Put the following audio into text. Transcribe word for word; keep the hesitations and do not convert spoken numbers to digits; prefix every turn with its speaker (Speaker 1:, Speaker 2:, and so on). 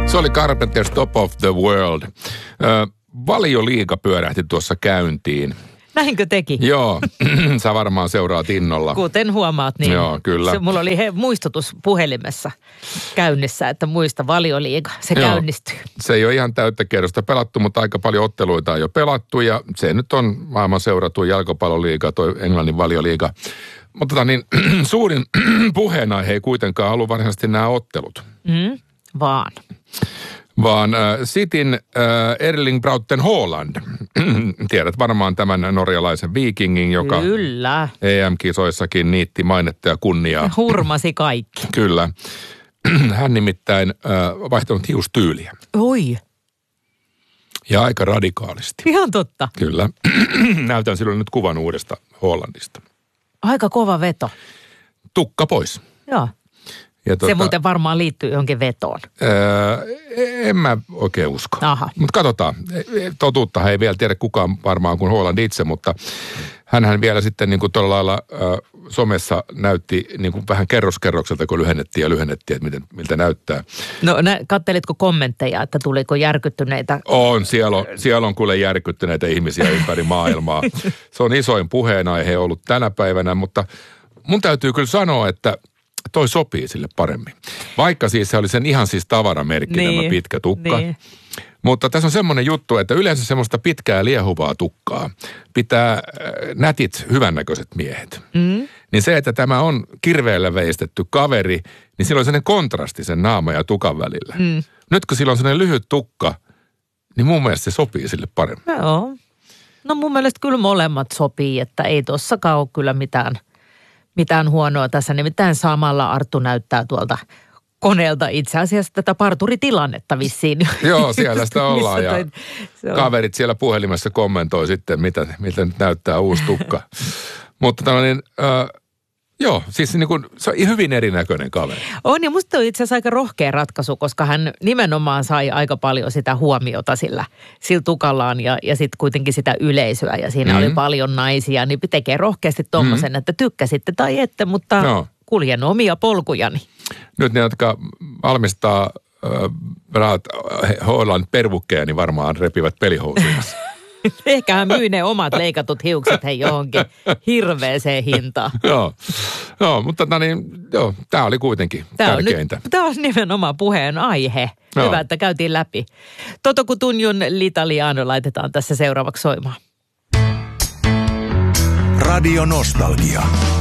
Speaker 1: Se oli Carpenter's Top of the World. Ö, Valioliiga pyörähti tuossa käyntiin.
Speaker 2: Näinkö teki?
Speaker 1: Joo, sä varmaan seuraat innolla.
Speaker 2: Kuten huomaat, niin
Speaker 1: Joo, kyllä.
Speaker 2: Se, mulla oli he, muistutus puhelimessa käynnissä, että muista Valioliiga. Se Joo. käynnistyy.
Speaker 1: Se ei ole ihan täyttä kierrosta pelattu, mutta aika paljon otteluita on jo pelattu ja se nyt on maailman seurattu jalkapalloliiga, toi Englannin Valioliiga. Mutta tota niin, suurin puheenaihe ei kuitenkaan ollut varsinaisesti nämä ottelut.
Speaker 2: Mm, vaan.
Speaker 1: Vaan äh, Cityn äh, Erling Brauten Haaland. Tiedät varmaan tämän norjalaisen viikingin, joka
Speaker 2: Kyllä.
Speaker 1: E M-kisoissakin niitti mainetta ja kunniaa.
Speaker 2: Hurmasi kaikki.
Speaker 1: Kyllä. Hän nimittäin äh, vaihtanut hiustyyliä.
Speaker 2: Oi.
Speaker 1: Ja aika radikaalisti.
Speaker 2: Ihan totta.
Speaker 1: Kyllä. Näytän silloin nyt kuvan uudesta Haalandista.
Speaker 2: Aika kova veto.
Speaker 1: Tukka pois.
Speaker 2: Joo.
Speaker 1: Ja tuota,
Speaker 2: se muuten varmaan liittyy johonkin vetoon.
Speaker 1: Öö, en mä oikein usko. Mutta katsotaan. Totuuttahan ei vielä tiedä kukaan varmaan kuin Haaland itse, mutta hänhän vielä sitten niin kuin tuolla lailla ö, somessa näytti niin kuin vähän kerroskerrokselta, kun lyhennettiin ja lyhennettiin, että miten, miltä näyttää.
Speaker 2: No nä, kattelitko kommentteja, että tuliko järkyttyneitä?
Speaker 1: On, siellä on, siellä on kuule järkyttyneitä ihmisiä ympäri maailmaa. Se on isoin puheenaihe ollut tänä päivänä, mutta mun täytyy kyllä sanoa, että toi sopii sille paremmin. Vaikka siis se oli sen ihan siis tavaramerkki, niin, tämä pitkä tukka. Niin. Mutta tässä on semmoinen juttu, että yleensä semmoista pitkää liehuvaa tukkaa pitää nätit hyvännäköiset miehet. Mm. Niin se, että tämä on kirveellä veistetty kaveri, niin sillä on sellainen kontrasti sen naama ja tukan välillä. Mm. Nyt kun sillä on sellainen lyhyt tukka, niin mun mielestä se sopii sille paremmin.
Speaker 2: Joo. No mun mielestä kyllä molemmat sopii, että ei tossakaan ole kyllä mitään... Mitään huonoa tässä, nimittäin samalla Arttu näyttää tuolta koneelta itse asiassa tätä parturitilannetta vissiin.
Speaker 1: Joo, siellä sitä ollaan ja toi, kaverit siellä puhelimessa kommentoi sitten, mitä, mitä nyt näyttää uusi tukka. Mutta tällainen, äh, joo, siis niin kuin, se on hyvin erinäköinen kaveri.
Speaker 2: On ja musta on itse asiassa aika rohkea ratkaisu, koska hän nimenomaan sai aika paljon sitä huomiota sillä, sillä tukallaan ja, ja sitten kuitenkin sitä yleisöä ja siinä mm-hmm. oli paljon naisia, niin tekee rohkeasti tommosen, mm-hmm. että tykkäsitte tai ette, mutta no. kuljen omia polkujani.
Speaker 1: Nyt ne, jotka valmistaa äh, Haaland pervukkeja, niin varmaan repivät pelihousuja.
Speaker 2: Ehkä hän myy ne omat leikatut hiukset hei johonkin hirveeseen hintaan.
Speaker 1: Joo, joo, mutta no niin, joo, tämä oli kuitenkin tää tärkeintä.
Speaker 2: Tämä on nimenomaan puheen aihe. Joo. Hyvä, että käytiin läpi. Toto Cutugnon L'Italiano laitetaan tässä seuraavaksi soimaan.
Speaker 3: Radio Nostalgia.